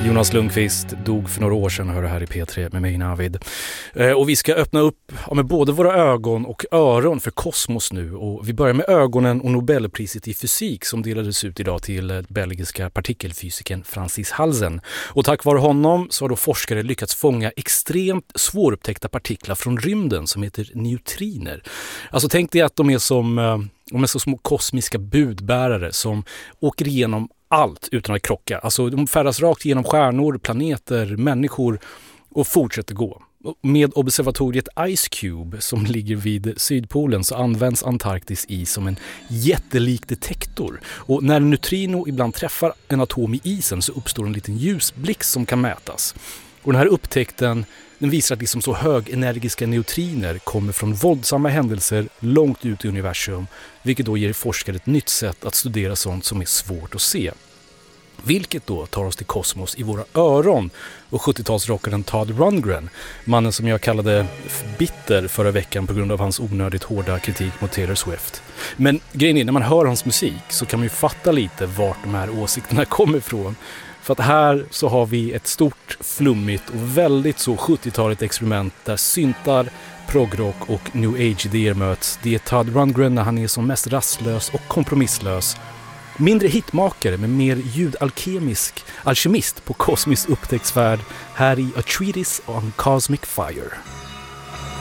Jonas Lundqvist dog för några år sedan, hör det här i P3 med mig Navid. Och vi ska öppna upp med både våra ögon och öron för kosmos nu. Och vi börjar med ögonen och Nobelpriset i fysik som delades ut idag till belgiska partikelfysikern Francis Halsen. Och tack vare honom så har då forskare lyckats fånga extremt svårupptäckta partiklar från rymden som heter neutriner. Alltså tänk dig att de är så små kosmiska budbärare som åker igenom allt utan att krocka. Alltså de färdas rakt genom stjärnor, planeter, människor och fortsätter gå. Med observatoriet Ice Cube som ligger vid Sydpolen så används Antarktis is som en jättelik detektor. Och när en neutrino ibland träffar en atom i isen så uppstår en liten ljusblixt som kan mätas. Och den här upptäckten den visar att liksom så högenergiska neutriner kommer från våldsamma händelser långt ut i universum, vilket då ger forskare ett nytt sätt att studera sånt som är svårt att se. Vilket då tar oss till kosmos i våra öron och 70-talsrockaren Todd Rundgren, mannen som jag kallade bitter förra veckan på grund av hans onödigt hårda kritik mot Taylor Swift. Men grejen är, när man hör hans musik så kan man ju fatta lite vart de här åsikterna kommer ifrån. För att här så har vi ett stort, flummigt och väldigt så 70-taligt experiment där syntar, progrock och new age-idéer möts. Det är Todd Rundgren när han är som mest rastlös och kompromisslös. Mindre hitmakare men mer ljudalkemist på kosmisk upptäcktsfärd här i A Treatise on Cosmic Fire.